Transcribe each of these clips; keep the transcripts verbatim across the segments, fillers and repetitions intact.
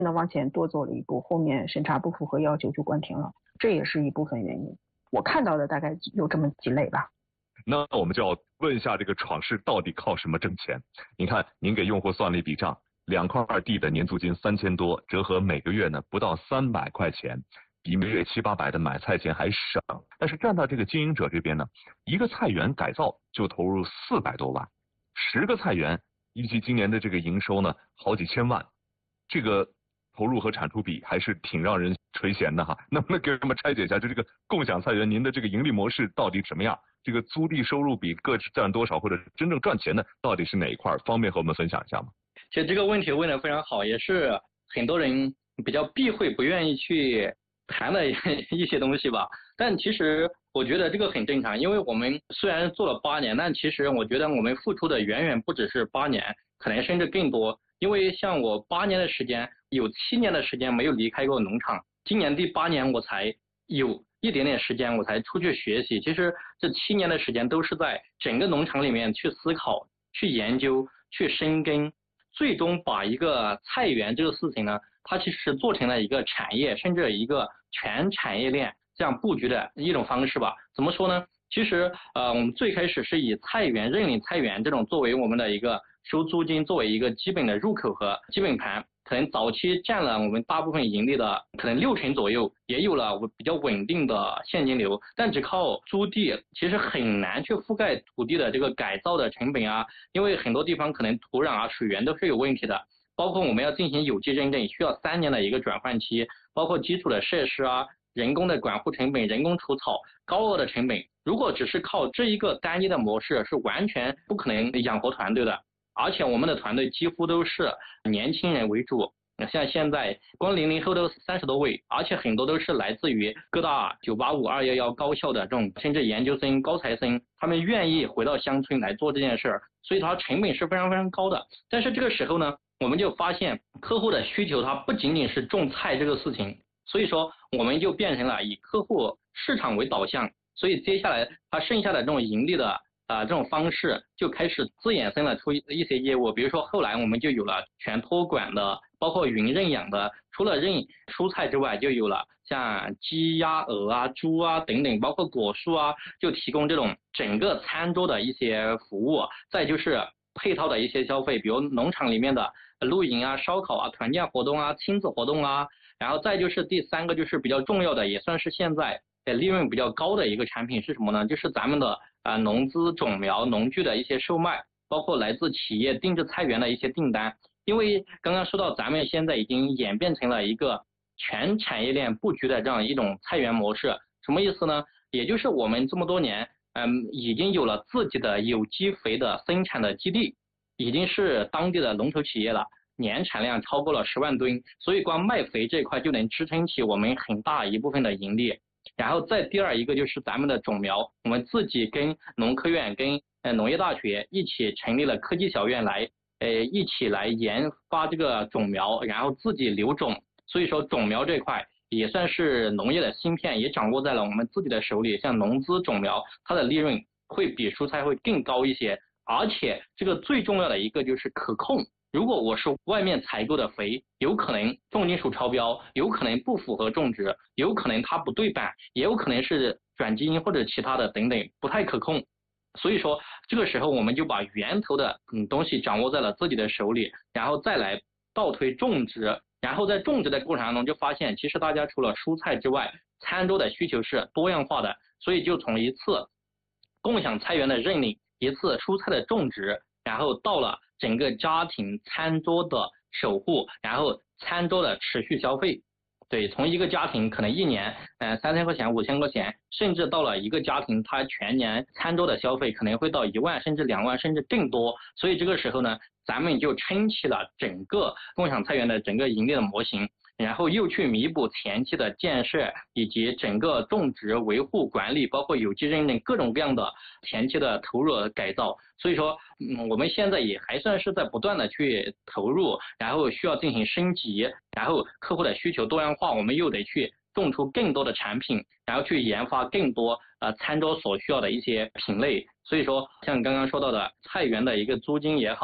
呢往前多走了一步，后面审查不符合要求就关停了，这也是一部分原因。我看到的大概有这么几类吧。 那我们就要问一下，这个闯市到底靠什么挣钱？您看，您给用户算了一笔账，两块地的年租金三千多，折合每个月呢不到三百块钱，比每月七八百的买菜钱还省。但是站到这个经营者这边呢，一个菜园改造就投入四百多万，十个菜园预计今年的这个营收呢好几千万，这个投入和产出比还是挺让人垂涎的哈。能不能给我们拆解一下，就这个共享菜园您的这个盈利模式到底什么样？这个租地收入比各占多少，或者真正赚钱的到底是哪一块？方便和我们分享一下吗？ 其实这个问题问得非常好，也是很多人比较避讳不愿意去谈的一些东西吧。但其实我觉得这个很正常，因为我们虽然做了八年，但其实我觉得我们付出的远远不只是八年，可能甚至更多。因为像我八年的时间，有七年的时间没有离开过农场，今年第八年我才有一点点时间我才出去学习。其实这七年的时间都是在整个农场里面去思考、去研究、去深耕，最终把一个菜园这个事情呢，它其实做成了一个产业，甚至一个全产业链这样布局的一种方式吧。怎么说呢？其实呃，我们最开始是以菜园、认领菜园这种作为我们的一个收租金，作为一个基本的入口和基本盘，可能早期占了我们大部分盈利的可能六成左右，也有了比较稳定的现金流。但只靠租地其实很难去覆盖土地的这个改造的成本啊，因为很多地方可能土壤啊、水源都是有问题的，包括我们要进行有机认证，需要三年的一个转换期，包括基础的设施啊、人工的管护成本、人工除草、高额的成本。如果只是靠这一个单一的模式，是完全不可能养活团队的。而且我们的团队几乎都是年轻人为主，像现在光零零后都三十多位，而且很多都是来自于各大九八五、二幺幺高校的这种甚至研究生、高材生，他们愿意回到乡村来做这件事儿，所以它成本是非常非常高的。但是这个时候呢，我们就发现客户的需求它不仅仅是种菜这个事情，所以说我们就变成了以客户市场为导向，所以接下来它剩下的这种盈利的啊、呃，这种方式就开始自衍生了出一些业务。比如说后来我们就有了全托管的，包括云认养的，除了认蔬菜之外，就有了像鸡鸭鹅啊、猪啊等等，包括果蔬啊，就提供这种整个餐桌的一些服务。再就是配套的一些消费，比如农场里面的露营啊、烧烤啊、团建活动啊、亲子活动啊，然后再就是第三个就是比较重要的，也算是现在呃利润比较高的一个产品是什么呢？就是咱们的啊、呃、农资种苗农具的一些售卖，包括来自企业定制菜园的一些订单。因为刚刚说到咱们现在已经演变成了一个全产业链布局的这样一种菜园模式，什么意思呢？也就是我们这么多年嗯已经有了自己的有机肥的生产的基地，已经是当地的龙头企业了，年产量超过了十万吨，所以光卖肥这一块就能支撑起我们很大一部分的盈利。然后再第二一个就是咱们的种苗，我们自己跟农科院跟呃农业大学一起成立了科技小院来呃一起来研发这个种苗，然后自己留种，所以说种苗这块也算是农业的芯片，也掌握在了我们自己的手里。像农资种苗，它的利润会比蔬菜会更高一些，而且这个最重要的一个就是可控。如果我是外面采购的肥，有可能重金属超标，有可能不符合种植，有可能它不对版，也有可能是转基因或者其他的等等，不太可控。所以说这个时候我们就把源头的嗯东西掌握在了自己的手里，然后再来倒推种植，然后在种植的过程当中就发现，其实大家除了蔬菜之外，餐桌的需求是多样化的，所以就从一次共享菜园的认领，一次蔬菜的种植，然后到了整个家庭餐桌的守护，然后餐桌的持续消费。对，从一个家庭可能一年呃三千块钱、五千块钱，甚至到了一个家庭，它全年餐桌的消费可能会到一万，甚至两万，甚至更多。所以这个时候呢，咱们就撑起了整个共享菜园的整个盈利的模型，然后又去弥补前期的建设以及整个种植、维护、管理，包括有机认证各种各样的前期的投入和改造。所以说，嗯，我们现在也还算是在不断的去投入，然后需要进行升级，然后客户的需求多样化，我们又得去种出更多的产品，然后去研发更多呃餐桌所需要的一些品类。所以说，像刚刚说到的菜园的一个租金也好，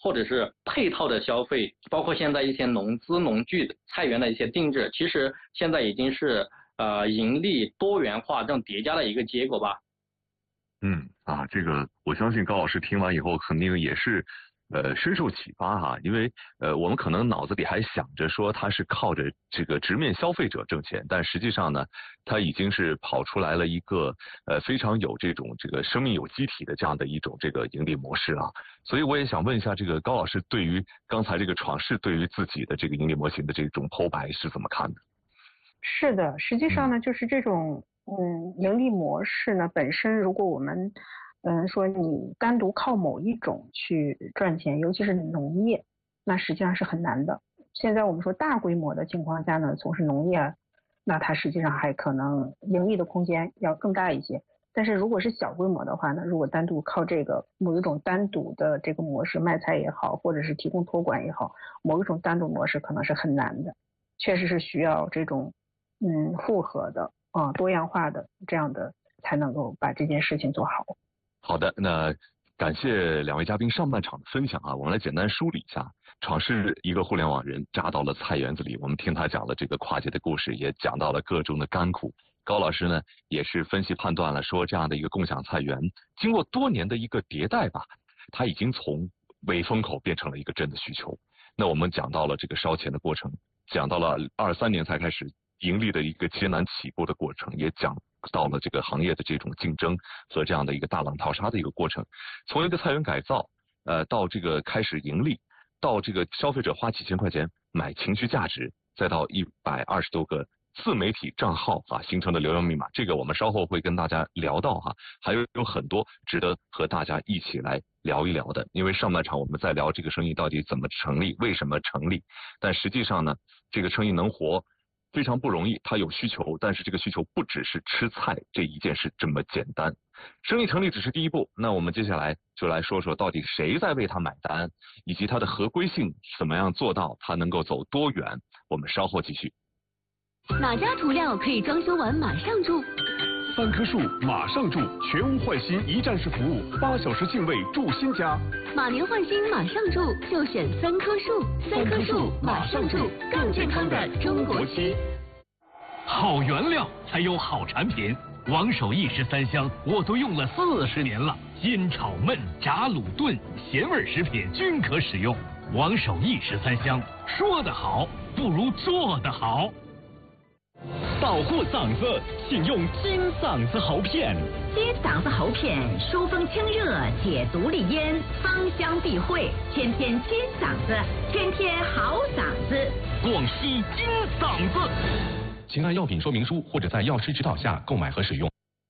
或者是配套的消费，包括现在一些农资农具菜园的一些定制，其实现在已经是呃盈利多元化这种叠加的一个结果吧。 嗯啊，这个我相信高老师听完以后肯定也是呃深受启发哈，因为呃我们可能脑子里还想着说他是靠着这个直面消费者挣钱，但实际上呢，他已经是跑出来了一个呃非常有这种这个生命有机体的这样的一种这个盈利模式啊。所以我也想问一下，这个高老师对于刚才这个闯世对于自己的这个盈利模型的这种剖白是怎么看的？ 是的，实际上呢，就是这种嗯盈利模式呢本身，如果我们嗯说你单独靠某一种去赚钱，尤其是农业，那实际上是很难的。现在我们说大规模的情况下呢，从事农业，那它实际上还可能盈利的空间要更大一些。但是如果是小规模的话呢，如果单独靠这个某一种单独的这个模式卖菜也好，或者是提供托管也好，某一种单独模式可能是很难的，确实是需要这种嗯复合的啊、呃、多样化的这样的才能够把这件事情做好。 好的，那感谢两位嘉宾上半场的分享啊，我们来简单梳理一下。闯世一个互联网人扎到了菜园子里，我们听他讲了这个跨界的故事，也讲到了各中的甘苦。高老师呢也是分析判断了，说这样的一个共享菜园，经过多年的一个迭代吧，它已经从伪风口变成了一个真的需求。那我们讲到了这个烧钱的过程，讲到了二三年才开始盈利的一个艰难起步的过程，也讲到了这个行业的这种竞争和这样的一个大浪淘沙的一个过程。从一个菜园改造，呃，到这个开始盈利，到这个消费者花几千块钱买情绪价值，再到一百二十多个自媒体账号啊形成的流量密码，这个我们稍后会跟大家聊到哈，还有有很多值得和大家一起来聊一聊的。因为上半场我们在聊这个生意到底怎么成立，为什么成立，但实际上呢，这个生意能活非常不容易，它有需求，但是这个需求不只是吃菜这一件事这么简单。生意成立只是第一步，那我们接下来就来说说到底谁在为它买单，以及它的合规性怎么样做到它能够走多远。我们稍后继续。 哪家涂料可以装修完马上住？ 三棵树马上住，全屋换新一站式服务，八小时净位住新家。 马年换新马上住，就选三棵树。三棵树马上住，更健康的中国区。 好原料才有好产品，王守义十三香我都用了四十年了，煎炒焖炸卤炖咸味食品均可使用。王守义十三香，说得好不如做得好。保护嗓子，请用金嗓子喉片。 金嗓子喉片，疏风清热，解毒利咽，芳香避秽，天天金嗓子，天天好嗓子。 广西金嗓子。 请按药品说明书或者在药师指导下购买和使用。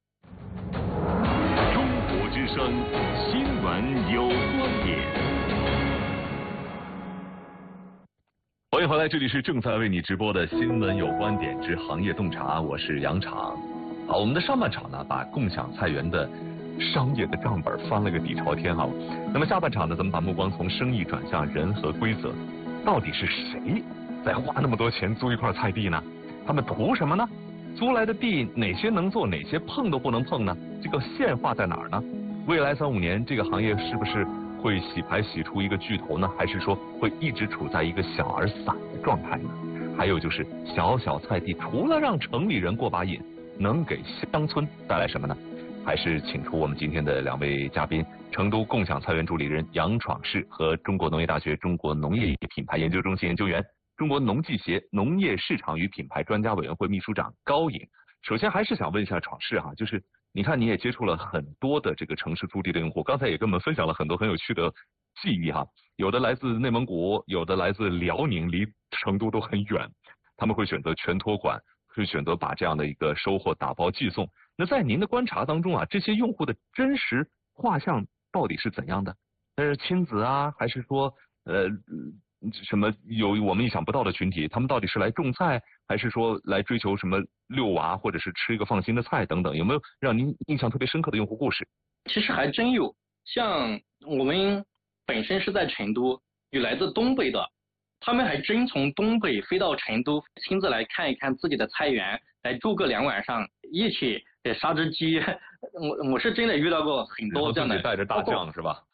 中国之声，新闻有观点。 欢迎回来，这里是正在为你直播的新闻有观点之行业洞察，我是杨昶。好，我们的上半场呢，把共享菜园的商业的账本翻了个底朝天哈。那么下半场呢，咱们把目光从生意转向人和规则，到底是谁在花那么多钱租一块菜地呢？他们图什么呢？租来的地哪些能做，哪些碰都不能碰呢？这个线画在哪儿呢？未来三五年这个行业是不是会洗牌洗出一个巨头呢？还是说会一直处在一个小而散的状态呢？还有就是小小菜地除了让城里人过把瘾，能给乡村带来什么呢？还是请出我们今天的两位嘉宾，成都共享菜园主理人杨闯世和中国农业大学中国农业品牌研究中心研究员、中国农技协农业市场与品牌专家委员会秘书长高颖。首先还是想问一下闯世哈，就是你看你也接触了很多的这个城市租地的用户，刚才也跟我们分享了很多很有趣的记忆哈，有的来自内蒙古，有的来自辽宁，离成都都很远，他们会选择全托管，会选择把这样的一个收获打包寄送。那在您的观察当中啊，这些用户的真实画像到底是怎样的？那是亲子啊，还是说呃什么有我们意想不到的群体？他们到底是来种菜，还是说来追求什么遛娃，或者是吃一个放心的菜等等？有没有让您印象特别深刻的用户故事？ 其实还真有，像我们本身是在成都，有来自东北的，他们还真从东北飞到成都，亲自来看一看自己的菜园，来住个两晚上，一起杀只鸡。我我是真的遇到过很多这样的， 带着大酱是吧？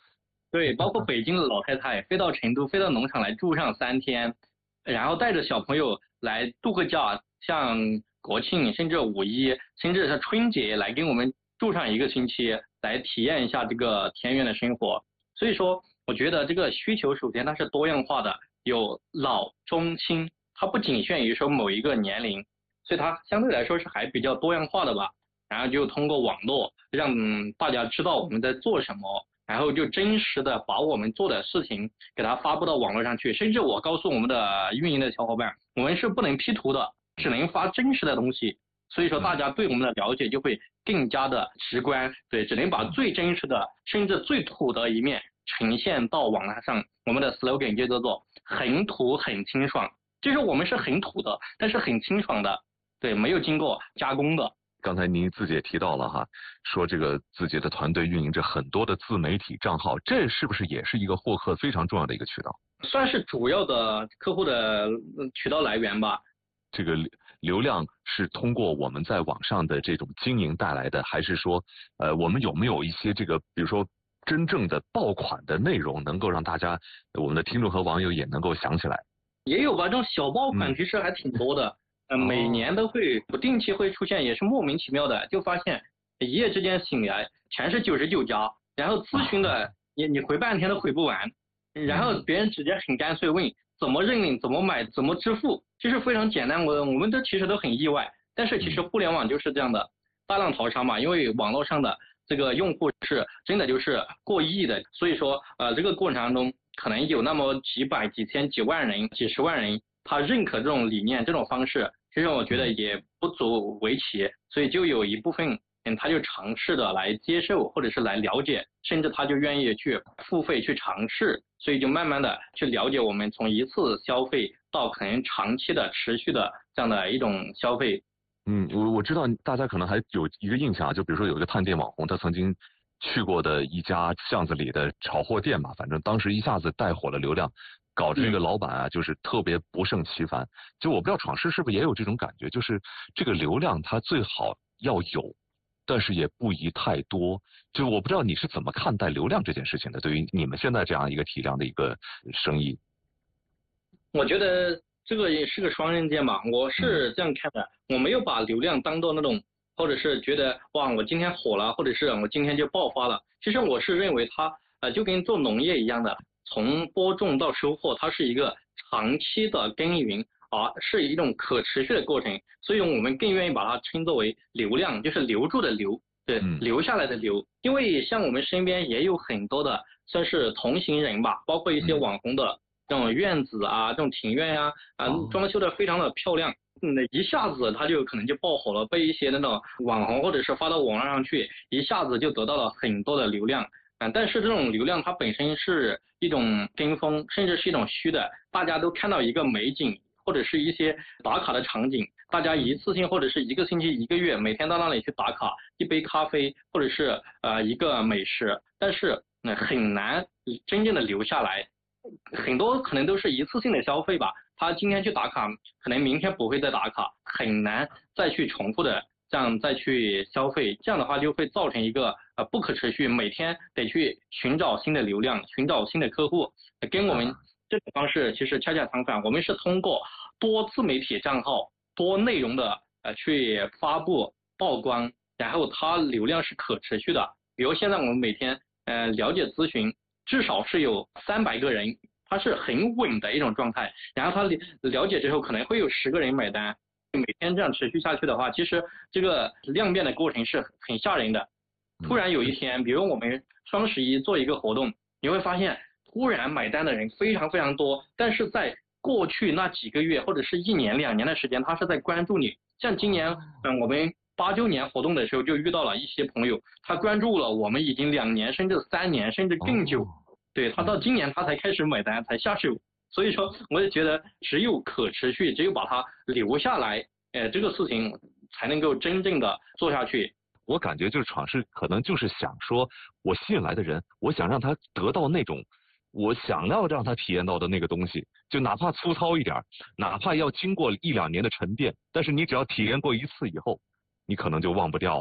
对，包括北京的老太太飞到成都，飞到农场来住上三天，然后带着小朋友来度个假，像国庆甚至五一甚至是春节来跟我们住上一个星期，来体验一下这个田园的生活。所以说我觉得这个需求首先它是多样化的，有老中青，它不仅限于说某一个年龄，所以它相对来说是还比较多样化的吧。然后就通过网络让大家知道我们在做什么，然后就真实的把我们做的事情给它发布到网络上去。甚至我告诉我们的运营的小伙伴，我们是不能 P 图的，只能发真实的东西。所以说大家对我们的了解就会更加的直观，对，只能把最真实的甚至最土的一面呈现到网络上。我们的 slogan 就叫做很土很清爽，就是我们是很土的，但是很清爽的，对，没有经过加工的。 刚才您自己也提到了哈，说这个自己的团队运营着很多的自媒体账号，这是不是也是一个获客非常重要的一个渠道？ 算是主要的客户的渠道来源吧。 这个流量是通过我们在网上的这种经营带来的，还是说，呃，我们有没有一些这个，比如说真正的爆款的内容，能够让大家我们的听众和网友也能够想起来？ 也有吧，这种小爆款其实还挺多的。嗯呃，每年都会不定期会出现，也是莫名其妙的，就发现一夜之间醒来全是九十九家，然后咨询的你你回半天都回不完，然后别人直接很干脆问怎么认领、怎么买、怎么支付，就是非常简单，我我们都其实都很意外。但是其实互联网就是这样的，大浪淘沙嘛，因为网络上的这个用户是真的就是过亿的，所以说呃这个过程当中可能有那么几百、几千、几万人、几十万人，他认可这种理念、这种方式。其实我觉得也不足为奇，所以就有一部分人他就尝试的来接受，或者是来了解，甚至他就愿意去付费去尝试，所以就慢慢的去了解我们从一次消费到可能长期的持续的这样的一种消费。 嗯，我我知道大家可能还有一个印象，就比如说有一个探店网红，他曾经去过的一家巷子里的炒货店嘛，反正当时一下子带火了流量。搞这个老板啊，就是特别不胜其烦。就我不知道闯世是不是也有这种感觉，就是这个流量它最好要有，但是也不宜太多。就我不知道你是怎么看待流量这件事情的，对于你们现在这样一个体量的一个生意。 我觉得这个也是个双刃剑嘛，我是这样看的，我没有把流量当做那种，或者是觉得哇我今天火了，或者是我今天就爆发了。其实我是认为它呃就跟做农业一样的。从播种到收获，它是一个长期的耕耘，啊，是一种可持续的过程，所以我们更愿意把它称作为流量，就是留住的留，对，留下来的留。因为像我们身边也有很多的算是同行人吧，包括一些网红的这种院子啊，这种庭院呀、啊，啊，装修的非常的漂亮。嗯，一下子他就可能就爆火了，被一些那种网红或者是发到网络上去，一下子就得到了很多的流量。啊，但是这种流量它本身是一种跟风，甚至是一种虚的。大家都看到一个美景，或者是一些打卡的场景，大家一次性或者是一个星期、一个月，每天到那里去打卡一杯咖啡，或者是呃一个美食，但是呢、呃、很难真正的留下来。很多可能都是一次性的消费吧，他今天去打卡，可能明天不会再打卡，很难再去重复的。这样再去消费，这样的话就会造成一个呃不可持续，每天得去寻找新的流量，寻找新的客户，跟我们这种方式其实恰恰相反。我们是通过多自媒体账号、多内容的呃去发布曝光，然后它流量是可持续的。比如现在我们每天呃了解咨询至少是有三百个人，它是很稳的一种状态，然后他了解之后可能会有十个人买单。每天这样持续下去的话，其实这个量变的过程是很吓人的。突然有一天，比如我们双十一做一个活动，你会发现突然买单的人非常非常多，但是在过去那几个月或者是一年两年的时间，他是在关注你。像今年嗯我们八周年活动的时候，就遇到了一些朋友，他关注了我们已经两年甚至三年甚至更久，对，他到今年他才开始买单才下手。所以说我就觉得只有可持续，只有把它留下来，呃，这个事情才能够真正的做下去。 我感觉就是闯世可能就是想说，我吸引来的人，我想让他得到那种我想要让他体验到的那个东西，就哪怕粗糙一点，哪怕要经过一两年的沉淀，但是你只要体验过一次以后，你可能就忘不掉了。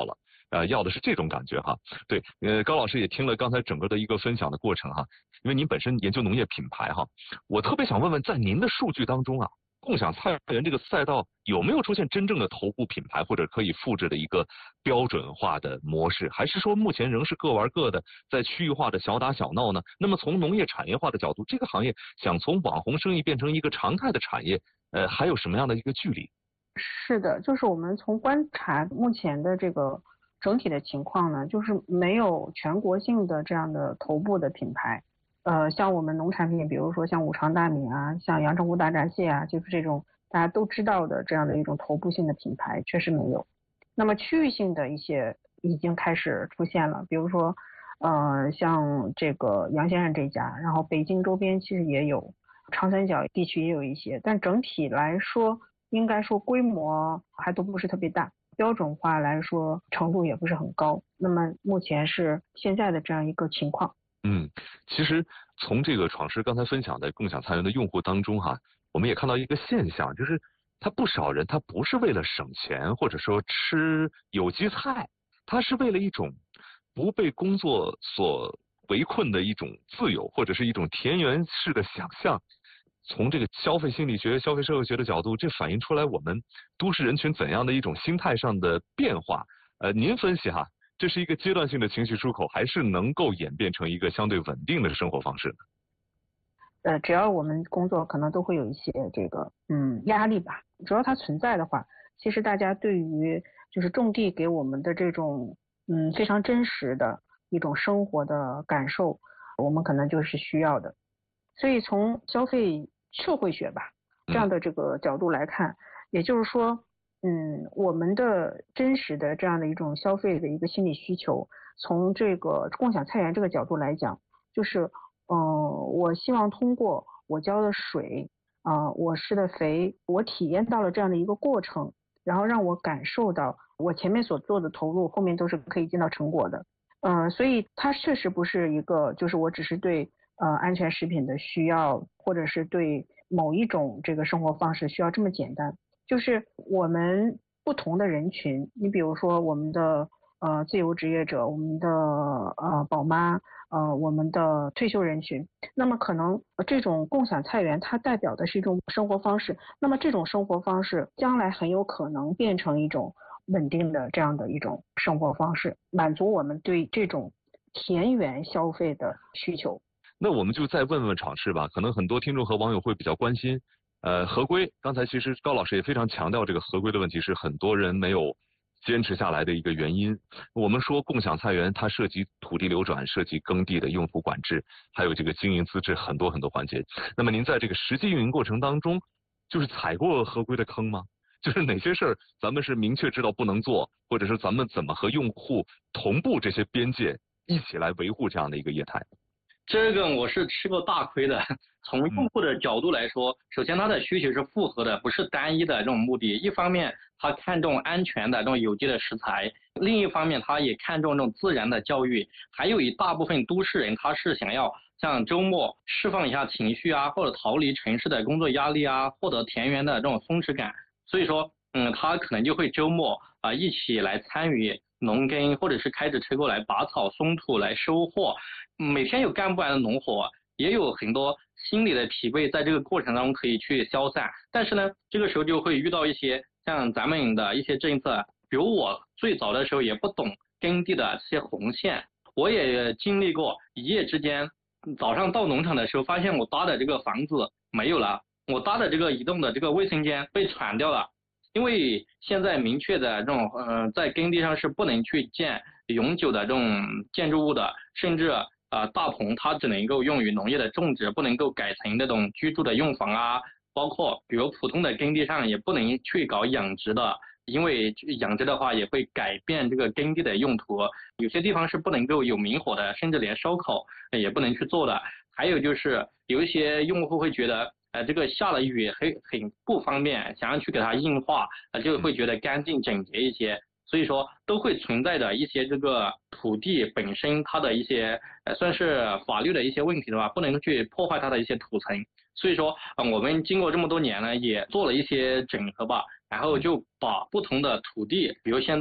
呃，要的是这种感觉哈。对，呃，高老师也听了刚才整个的一个分享的过程哈，因为您本身研究农业品牌哈，我特别想问问，在您的数据当中啊，共享菜园这个赛道有没有出现真正的头部品牌或者可以复制的一个标准化的模式，还是说目前仍是各玩各的，在区域化的小打小闹呢？那么从农业产业化的角度，这个行业想从网红生意变成一个常态的产业，呃，还有什么样的一个距离？ 是的，就是我们从观察目前的这个整体的情况呢，就是没有全国性的这样的头部的品牌。呃，像我们农产品，比如说像五常大米啊，像阳澄湖大闸蟹啊，就是这种大家都知道的这样的一种头部性的品牌，确实没有。那么区域性的一些已经开始出现了，比如说，呃，像这个洋先生这家，然后北京周边其实也有，长三角地区也有一些，但整体来说，应该说规模还都不是特别大，标准化来说程度也不是很高。那么目前是现在的这样一个情况。 嗯，其实从这个闯师刚才分享的共享菜园的用户当中哈，我们也看到一个现象，就是他不少人他不是为了省钱或者说吃有机菜，他是为了一种不被工作所围困的一种自由，或者是一种田园式的想象。从这个消费心理学、消费社会学的角度，这反映出来我们都市人群怎样的一种心态上的变化。呃，您分析哈，这是一个阶段性的情绪出口，还是能够演变成一个相对稳定的生活方式呢？ 呃，只要我们工作可能都会有一些这个嗯压力吧，只要它存在的话，其实大家对于就是种地给我们的这种嗯非常真实的一种生活的感受，我们可能就是需要的。所以从消费社会学吧这样的这个角度来看，也就是说，嗯，我们的真实的这样的一种消费的一个心理需求，从这个共享菜园这个角度来讲，就是，嗯、呃，我希望通过我浇的水，啊、呃，我施的肥，我体验到了这样的一个过程，然后让我感受到我前面所做的投入，后面都是可以见到成果的。嗯、呃，所以它确实不是一个，就是我只是对呃安全食品的需要，或者是对某一种这个生活方式需要这么简单。就是我们不同的人群，你比如说我们的呃自由职业者，我们的呃宝妈，呃我们的退休人群，那么可能这种共享菜园它代表的是一种生活方式，那么这种生活方式将来很有可能变成一种稳定的这样的一种生活方式，满足我们对这种田园消费的需求。 那我们就再问问闯师吧，可能很多听众和网友会比较关心，呃，合规。刚才其实高老师也非常强调这个合规的问题是很多人没有坚持下来的一个原因。我们说共享菜园它涉及土地流转，涉及耕地的用途管制，还有这个经营资质很多很多环节。那么您在这个实际运营过程当中，就是踩过合规的坑吗？就是哪些事儿咱们是明确知道不能做，或者是咱们怎么和用户同步这些边界，一起来维护这样的一个业态？ 这个我是吃过大亏的。从用户的角度来说，首先他的需求是复合的，不是单一的这种目的。一方面他看重安全的这种有机的食材，另一方面他也看重这种自然的教育。还有一大部分都市人他是想要像周末释放一下情绪啊，或者逃离城市的工作压力啊，获得田园的这种松弛感。所以说嗯，他可能就会周末啊、呃、一起来参与农耕，或者是开着车过来拔草松土来收获。每天有干不完的农活，也有很多心理的疲惫在这个过程当中可以去消散。但是呢，这个时候就会遇到一些像咱们的一些政策，比如我最早的时候也不懂耕地的这些红线，我也经历过一夜之间，早上到农场的时候发现我搭的这个房子没有了，我搭的这个移动的这个卫生间被铲掉了。因为现在明确的这种呃，在耕地上是不能去建永久的这种建筑物的，甚至啊、呃、大棚它只能够用于农业的种植，不能够改成那种居住的用房啊，包括比如普通的耕地上也不能去搞养殖的，因为养殖的话也会改变这个耕地的用途，有些地方是不能够有明火的，甚至连烧烤也不能去做的。还有就是有一些用户会觉得呃，这个下了雨很很不方便，想要去给它硬化，呃，就会觉得干净整洁一些。所以说都会存在的一些这个土地本身它的一些呃算是法律的一些问题的话，不能去破坏它的一些土层。所以说呃我们经过这么多年呢，也做了一些整合吧，然后就把不同的土地，比如现在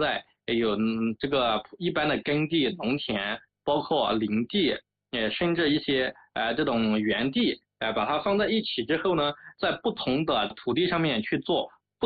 有嗯这个一般的耕地、农田，包括林地，呃，甚至一些呃这种园地，呃，把它放在一起之后呢，在不同的土地上面去做